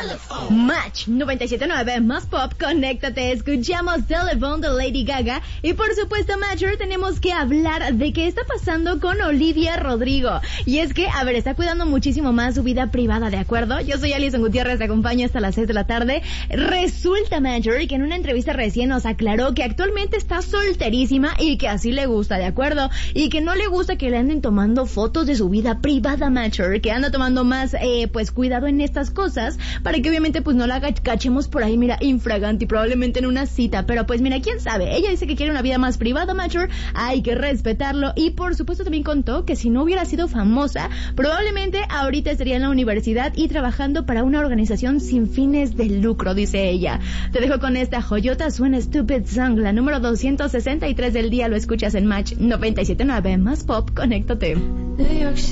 Match 97.9 más pop, conéctate, escuchamos Telephone de Lady Gaga y por supuesto Matcher tenemos que hablar de qué está pasando con Olivia Rodrigo y es que, a ver, está cuidando muchísimo más su vida privada, ¿de acuerdo? Yo soy Alison Gutiérrez, te acompaño hasta las 6 de la tarde. Resulta, Matcher, que en una entrevista recién nos aclaró que actualmente está solterísima y que así le gusta, ¿de acuerdo? Y que no le gusta que le anden tomando fotos de su vida privada, Matcher, que anda tomando más, pues cuidado en estas cosas para que obviamente pues no la cachemos por ahí, mira, infragante y probablemente en una cita, pero pues mira, quién sabe, ella dice que quiere una vida más privada, Matcher, hay que respetarlo y por supuesto también contó que si no hubiera sido famosa, probablemente ahorita estaría en la universidad y trabajando para una organización sin fines de lucro, dice ella. Te dejo con esta joyota, suena Stupid Song, la número 263 del día, lo escuchas en Match 97.9 más pop, conéctate. New York City.